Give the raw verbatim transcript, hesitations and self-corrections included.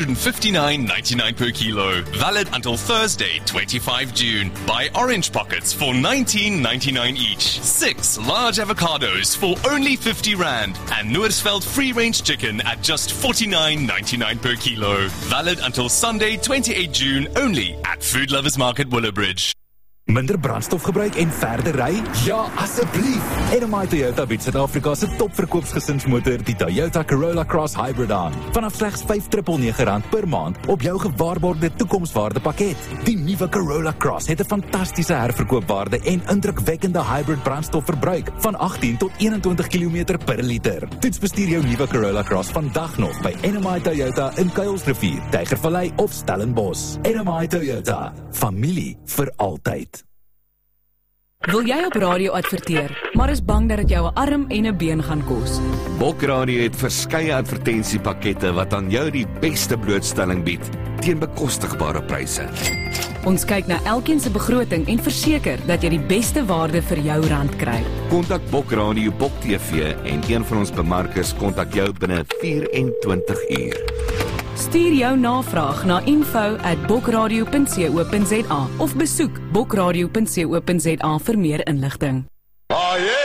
fifty-nine ninety-nine per kilo. Valid until Thursday, twenty-fifth June. Buy orange pockets for nineteen ninety-nine each. Six large avocados for only fifty rand. And Noordsveld free-range chicken at just forty-nine ninety-nine per kilo. Valid until Sunday, twenty-eighth June, only at Food Lovers Market, Willowbridge. Minder brandstof gebruik en verder ry? Ja, asseblief! N M I Toyota bied Suid-Afrika se topverkoopsgesinsmotor, die Toyota Corolla Cross Hybrid aan. Vanaf slegs vyf nul nege rand per maand op jou gewaarborgde toekomswaarde pakket. Die nuwe Corolla Cross het 'n fantastiese herverkoopwaarde en indrukwekkende hybrid brandstofverbruik van agttien tot eenentwintig kilometer per liter. Toets bestuur jou nuwe Corolla Cross vandag nog by N M I Toyota in Kuilsrivier, Tygervallei of Stellenbosch. N M I Toyota, familie vir altyd. Wil jy op radio adverteer, maar is bang dat dit jou 'n arm en 'n been gaan kos? Bok Radio het verskeie advertensiepakkette wat aan jou die beste blootstelling bied teen bekostigbare pryse. Ons kyk na elkeen se begroting en verseker dat jy die beste waarde vir jou rand kry. Kontak Bok Radio Bok T V en een van ons bemarkers kontak jou binne vyf en twintig uur. Stuur jou navraag na info at bokradio punt co punt za of besoek bokradio punt co punt za vir meer inligting.